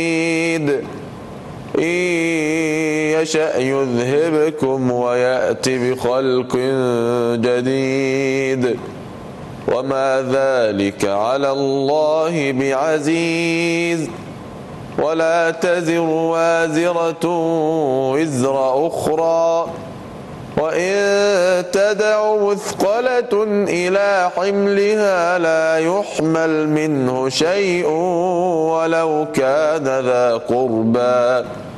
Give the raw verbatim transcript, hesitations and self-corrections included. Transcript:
إن يشأ يذهبكم ويأت بخلق جديد وما ذلك على الله بعزيز. ولا تزر وازرة وزر أخرى وإن تدع مثقلة إلى حملها لا يحمل منه شيء ولو كان ذا قربى